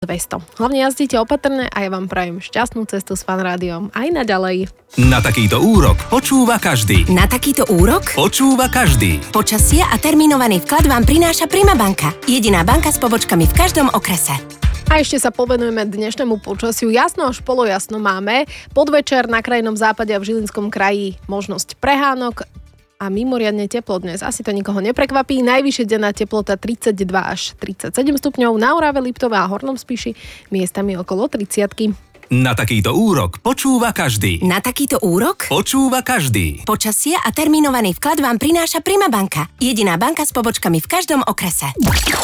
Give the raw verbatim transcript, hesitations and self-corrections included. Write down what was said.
dvesto. Hlavne jazdíte opatrne a ja vám prajem šťastnú cestu s Fan Rádiom aj naďalej. Na takýto úrok počúva každý. Na takýto úrok Počúva každý. počasie a termínovaný vklad vám prináša Prima banka. Jediná banka s pobočkami v každom okrese. A ešte sa povenujeme dnešnému počasiu. Jasno až polojasno máme. Podvečer na krajnom západe a v Žilinskom kraji možnosť prehánok a mimoriadne teplo dnes. Asi to nikoho neprekvapí. Najvyššia denná teplota tridsaťdva až tridsaťsedem stupňov. Na Orave, Liptove a Hornom Spiši miestami okolo tridsiatky. Na takýto úrok počúva každý. Na takýto úrok Počúva každý. počasie a termínovaný vklad vám prináša Prima banka. Jediná banka s pobočkami v každom okrese.